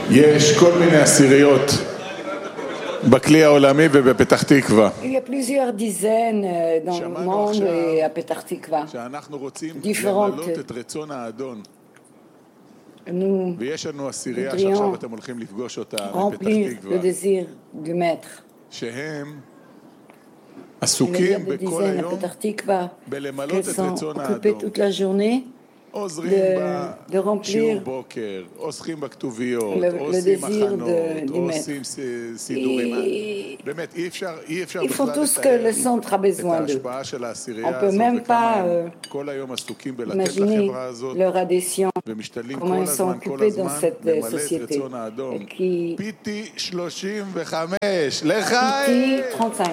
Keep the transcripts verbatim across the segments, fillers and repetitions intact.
יש כל מיני עשיריות בכלי העולמי ובפתח תקווה. Il y a plusieurs dizaines dans le monde et à Petah Tikva. שאנחנו רוצים différentes. למלות את רצון האדון. Nous ויש לנו עשירייה שעכשיו אתם הולכים לפגוש אותה בפתח remplir תקווה. le désir du maître. שהם Il y a עסוקים des בכל dizaines à היום Petah Tikva בלמלות qui את sont רצון occupés האדון. toute la journée עוזרים de- de בשיעור remplir בוקר, עוסקים בכתוביות, le- le עושים désir הכנות, de- du עושים ס- סידורים. Et באמת, אי אפשר, אי אפשר ils font בכלל tout ce que le לתאר centre a את besoin d'eux. ההשפעה של העשירייה On peut הזאת, même וכמה pas הם euh, כל היום עסוקים בלתת imaginer לחברה הזאת, leur adhésion, ומשתדלים comment כל ils sont הזמן, כל occupés dans הזמן, cette למלא את société. רצון האדון. Et qui פיטי שלושים וחמש, לחיים! Petit trente-cinq.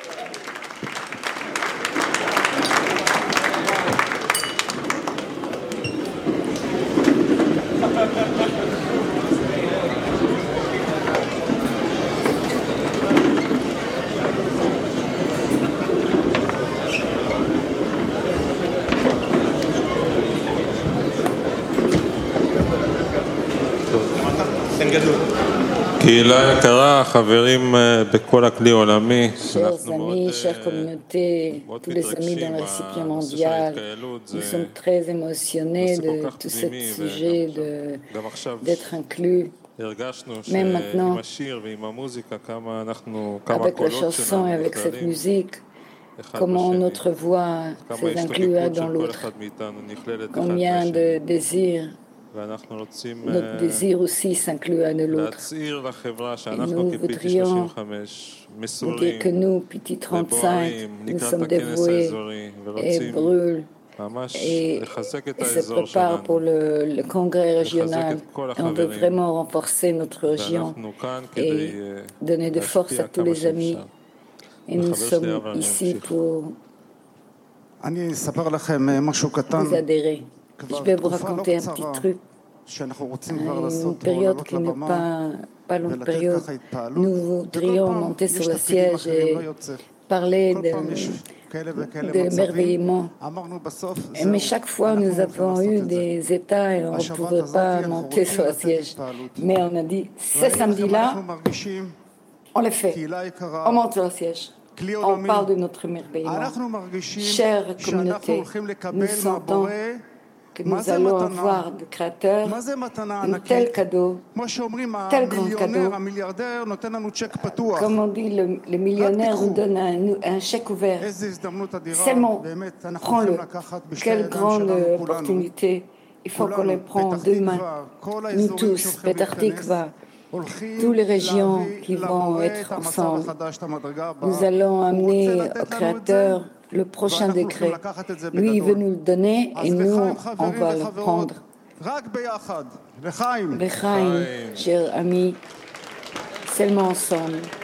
קהילה יקרה, חברים בכל הכלי העולמי. Chers amis, chères communautés, tous les amis dans le récipient mondial, nous sommes très émotionnés de tout ce sujet de, d'être inclus. Même maintenant, avec la chanson et avec cette musique, comment notre voix s'est inclue l'un dans l'autre, combien de désirs, notre désir aussi s'inclut l'un de l'autre. Et nous voudrions vous dire que nous, Petit trente-cinq, nous sommes dévoués et brûlent et, et se préparent pour le, le congrès régional. Et on veut vraiment renforcer notre région et donner de force à tous les amis. Et nous sommes ici pour vous adhérer. Je vais vous raconter un petit truc. Une période qui n'est pas, pas longue période. Nous voudrions monter sur le siège et parler de, de l'émerveillement. Mais chaque fois, nous avons eu des états et on ne pouvait pas monter sur le siège. Mais on a dit, ce samedi-là, on le fait. On monte sur le siège. On parle de notre émerveillement. Chère communauté, nous sentons que nous allons avoir de créateurs un tel cadeau, tel grand cadeau. Comme on dit, le, le millionnaire nous donne un, un chèque ouvert. Seulement, prends-le. Quelle grande opportunité. Il faut qu'on le prenne deux mains. Nous tous, Petah Tikva, toutes les régions qui vont être ensemble. Nous allons amener au Créateur le prochain décret. Lui, il veut nous le donner et nous, on va le prendre. L'Echaim, chers amis, seulement ensemble.